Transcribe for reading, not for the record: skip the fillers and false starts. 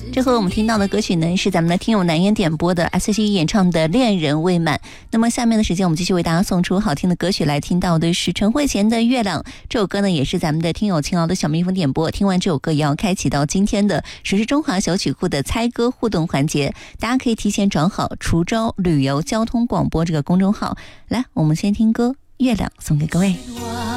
这回我们听到的歌曲呢，是咱们的听友南烟点播的 S.H.E 演唱的《恋人未满》。那么下面的时间，我们继续为大家送出好听的歌曲，来听到的是陈慧娴的《月亮》。这首歌呢，也是咱们的听友勤劳的小蜜蜂点播。听完这首歌，也要开启到今天的谁是中华小曲库的猜歌互动环节。大家可以提前找好滁州旅游交通广播这个公众号。来，我们先听歌《月亮》，送给各位。